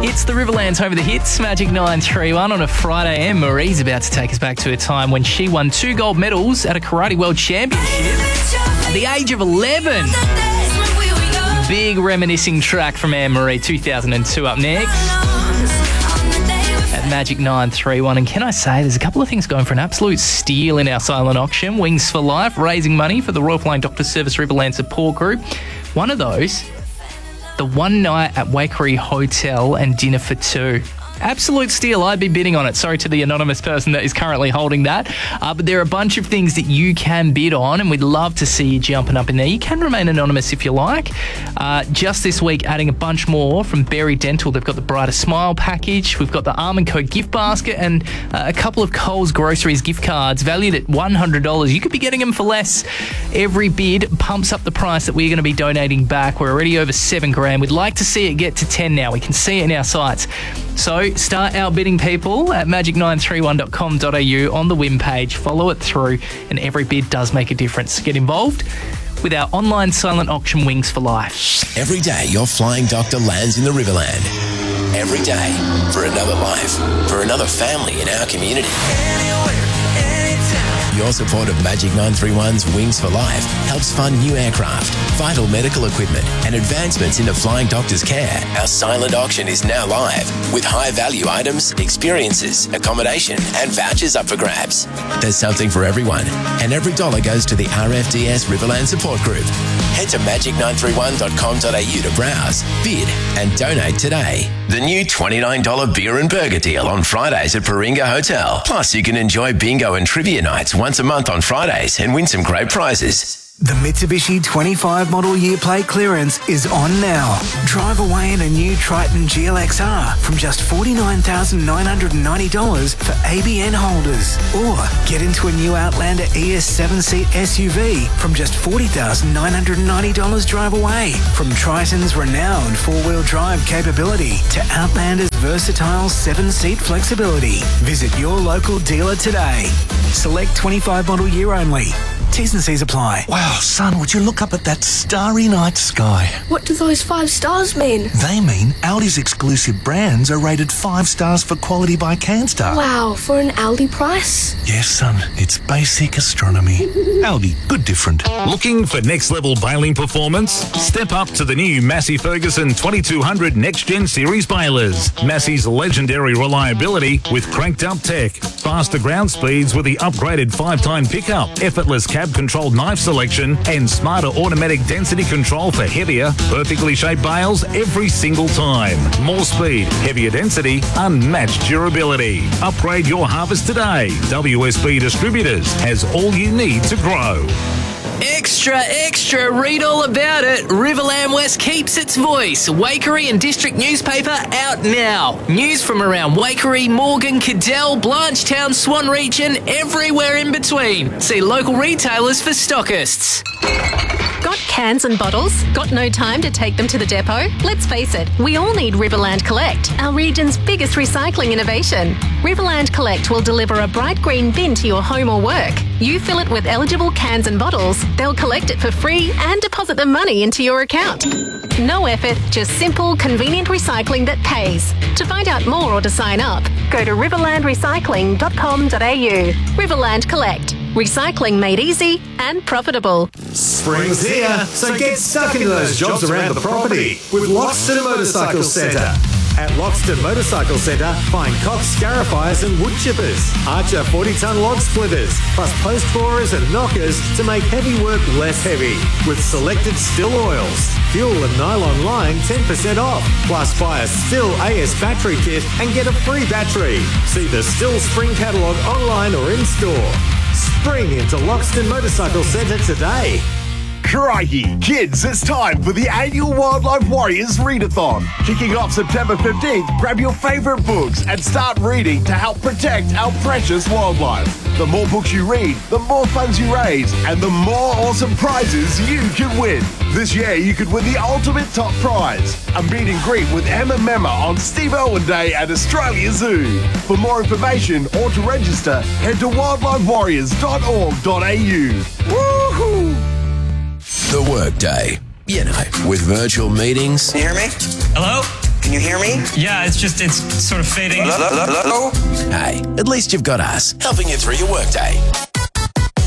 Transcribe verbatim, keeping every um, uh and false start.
It's the Riverlands Home of the Hits, Magic nine three one on a Friday, and Marie's about to take us back to a time when she won two gold medals at a Karate World Championship at the age of eleven. Big reminiscing track from Anne-Marie, two thousand two up next at Magic nine three one. And can I say, there's a couple of things going for an absolute steal in our silent auction. Wings for Life, raising money for the Royal Flying Doctor Service Riverland Support Group. One of those, the one night at Waikerie Hotel and dinner for two. Absolute steal. I'd be bidding on it. Sorry to the anonymous person that is currently holding that. Uh, but there are a bunch of things that you can bid on, and we'd love to see you jumping up in there. You can remain anonymous if you like. Uh, just this week, adding a bunch more from Berry Dental. They've got the Brighter Smile package. We've got the Arm and Co gift basket and uh, a couple of Coles Groceries gift cards valued at one hundred dollars. You could be getting them for less. Every bid pumps up the price that we're going to be donating back. We're already over seven grand. We'd like to see it get to ten now. We can see it in our sites. So start outbidding people at magic nine three one dot com dot a u on the win page. Follow it through, and every bid does make a difference. Get involved with our online silent auction, Wings for Life. Every day your flying doctor lands in the Riverland. Every day for another life, for another family in our community. Your support of Magic nine three one's Wings for Life helps fund new aircraft, vital medical equipment, and advancements into flying doctors' care. Our silent auction is now live with high-value items, experiences, accommodation, and vouchers up for grabs. There's something for everyone, and every dollar goes to the R F D S Riverland Support Group. Head to magic nine three one dot com dot a u to browse, bid, and donate today. The new twenty-nine dollars beer and burger deal on Fridays at Paringa Hotel. Plus, you can enjoy bingo and trivia nights once a month on Fridays and win some great prizes. The Mitsubishi twenty-five model year plate clearance is on now. Drive away in a new Triton G L X R from just forty-nine thousand nine hundred ninety dollars for A B N holders. Or get into a new Outlander E S seven-seat S U V from just forty thousand nine hundred ninety dollars drive away. From Triton's renowned four-wheel drive capability to Outlander's versatile seven-seat flexibility. Visit your local dealer today. Select twenty-five model year only. T's and C's apply. Wow, son, would you look up at that starry night sky? What do those five stars mean? They mean Audi's exclusive brands are rated five stars for quality by CanStar. Wow, for an Aldi price? Yes, son, it's basic astronomy. Aldi, good different. Looking for next level baling performance? Step up to the new Massey Ferguson twenty-two hundred Next Gen Series balers. Massey's legendary reliability with cranked up tech, faster ground speeds with the upgraded five-time pickup, effortless cab controlled knife selection, and smarter automatic density control for heavier, perfectly shaped bales every single time. More speed, heavier density, unmatched durability. Upgrade your harvest today. W S B Distributors has all you need to grow. Extra, extra, read all about it. Riverland West keeps its voice. Waikerie and District newspaper out now. News from around Waikerie, Morgan, Cadell, Blanchetown, Swan Region, everywhere in between. See local retailers for stockists. Got cans and bottles? Got no time to take them to the depot? Let's face it, we all need Riverland Collect, our region's biggest recycling innovation. Riverland Collect will deliver a bright green bin to your home or work. You fill it with eligible cans and bottles, they'll collect it for free and deposit the money into your account. No effort, just simple, convenient recycling that pays. To find out more or to sign up, go to riverland recycling dot com dot a u. Riverland Collect. Recycling made easy and profitable. Spring's here, so get stuck into those jobs around the property with Loxton Motorcycle Centre. At Loxton Motorcycle Centre, find Cox scarifiers and wood chippers, Archer forty-ton log splitters, plus post borers and knockers to make heavy work less heavy, with selected still oils, fuel and nylon line ten percent off, plus buy a Still A S battery kit and get a free battery. See the Still Spring catalogue online or in store. Spring into Loxton Motorcycle Centre today. Crikey, kids, it's time for the annual Wildlife Warriors Readathon. Kicking off September fifteenth, grab your favourite books and start reading to help protect our precious wildlife. The more books you read, the more funds you raise, and the more awesome prizes you can win. This year, you could win the ultimate top prize, a meet and greet with Emma Memma on Steve Irwin Day at Australia Zoo. For more information or to register, head to wildlife warriors dot org dot a u. Woohoo! The Workday. You know, with virtual meetings. Can you hear me? Hello? Can you hear me? hear me? Yeah, it's just, it's sort of fading. Hey, at least you've got us, helping you through your workday.